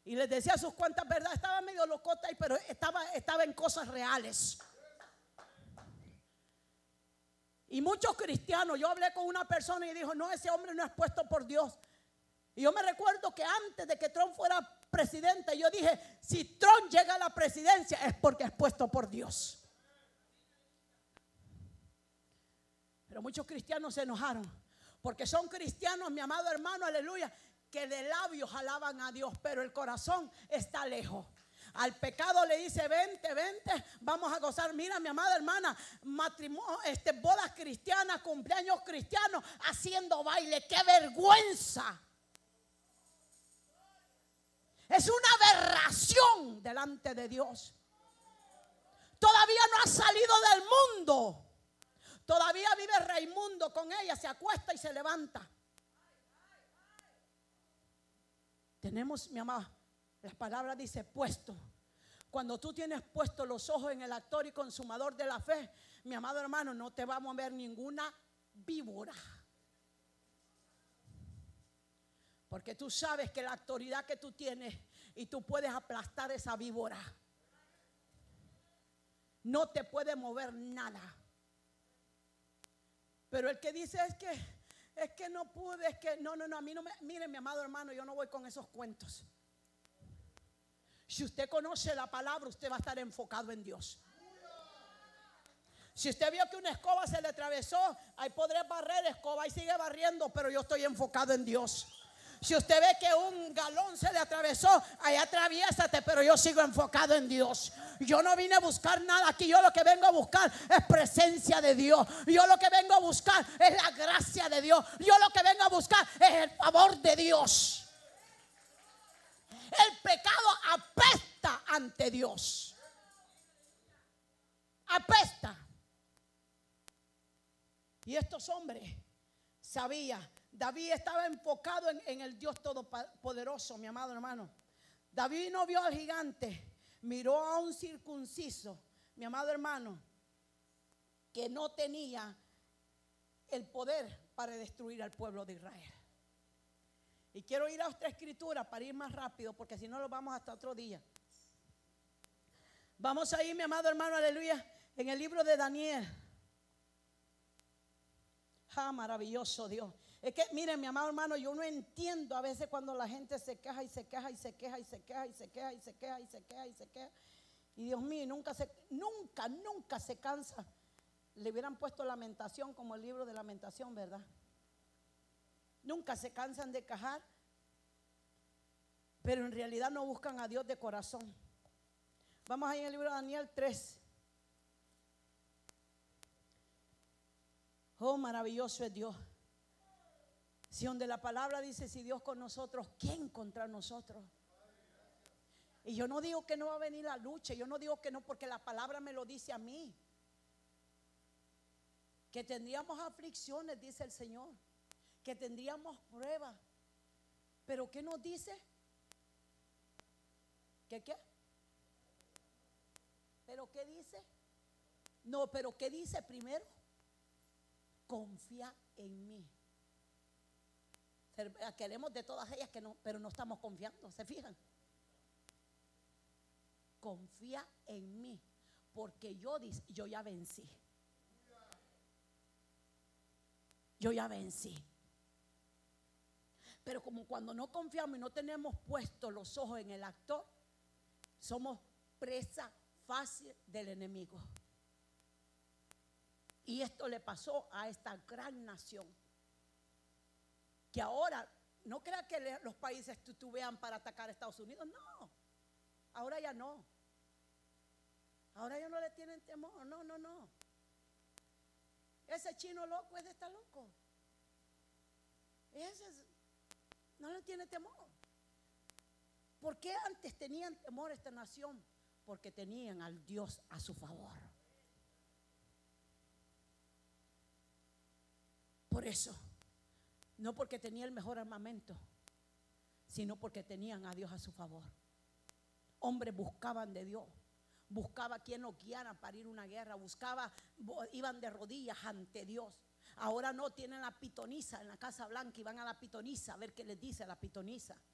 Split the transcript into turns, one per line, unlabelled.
Y les decía sus cuantas verdades. Estaba medio locota ahí, pero estaba en cosas reales. Y muchos cristianos, yo hablé con una persona y dijo, no, ese hombre no es puesto por Dios. Y yo me recuerdo que antes de que Trump fuera presidente, yo dije, si Trump llega a la presidencia es porque es puesto por Dios. Pero muchos cristianos se enojaron, porque son cristianos, mi amado hermano, aleluya, que de labios alaban a Dios, pero el corazón está lejos. Al pecado le dice, vente, vente, vamos a gozar. Mira, mi amada hermana, matrimonio, bodas cristianas, cumpleaños cristianos, haciendo baile. ¡Qué vergüenza! Es una aberración delante de Dios. Todavía no ha salido del mundo. Todavía vive Raimundo con ella, se acuesta y se levanta. Tenemos, mi amada, la palabra dice puesto. Cuando tú tienes puesto los ojos en el actor y consumador de la fe, mi amado hermano, no te va a mover ninguna víbora. Porque tú sabes que la autoridad que tú tienes y tú puedes aplastar esa víbora. No te puede mover nada. Pero el que dice es que no pude, es que no, a mí no me, mire mi amado hermano, yo no voy con esos cuentos. Si usted conoce la palabra, usted va a estar enfocado en Dios. Si usted vio que una escoba se le atravesó, ahí podré barrer escoba y sigue barriendo, pero yo estoy enfocado en Dios. Si usted ve que un galón se le atravesó, ahí atraviésate, pero yo sigo enfocado en Dios. Yo no vine a buscar nada aquí. Yo lo que vengo a buscar es presencia de Dios. Yo lo que vengo a buscar es la gracia de Dios. Yo lo que vengo a buscar es el favor de Dios. El pecado apesta ante Dios. Apesta. Y estos hombres sabían. David estaba enfocado en el Dios todopoderoso, mi amado hermano. David no vio al gigante, miró a un circunciso, mi amado hermano, que no tenía el poder para destruir al pueblo de Israel. Y quiero ir a otra escritura para ir más rápido, porque si no lo vamos hasta otro día. Vamos a ir, mi amado hermano, aleluya, en el libro de Daniel. Ah, maravilloso Dios. Es que miren, mi amado hermano, yo no entiendo a veces cuando la gente se queja y se queja y se queja y se queja y se queja y se queja y se queja y se queja. Y Dios mío, nunca se cansa. Le hubieran puesto Lamentación como el libro de Lamentación, ¿verdad? Nunca se cansan de quejar, pero en realidad no buscan a Dios de corazón. Vamos ahí en el libro de Daniel 3. Oh, maravilloso es Dios. Si donde la palabra dice, si Dios con nosotros, ¿quién contra nosotros? Y yo no digo que no va a venir la lucha. Yo no digo que no, porque la palabra me lo dice a mí. Que tendríamos aflicciones, dice el Señor. Que tendríamos pruebas. Pero ¿qué nos dice? ¿Qué qué? ¿Pero qué dice? No, pero ¿qué dice primero? Confía en mí. Queremos de todas ellas que no, pero no estamos confiando, ¿se fijan? Confía en mí, porque yo ya vencí. Yo ya vencí. Pero como cuando no confiamos y no tenemos puestos los ojos en el actor, somos presa fácil del enemigo. Y esto le pasó a esta gran nación. Que ahora, no crea que los países titubean para atacar a Estados Unidos. No, ahora ya no. Ahora ya no le tienen temor. No. Ese chino loco es de estar loco. No le tiene temor. ¿Por qué antes tenían temor esta nación? Porque tenían al Dios a su favor. Por eso, no porque tenía el mejor armamento, sino porque tenían a Dios a su favor. Hombres buscaban de Dios, buscaba quien los guiara para ir a una guerra, iban de rodillas ante Dios. Ahora no, tienen la pitonisa en la Casa Blanca y van a la pitonisa a ver qué les dice la pitonisa.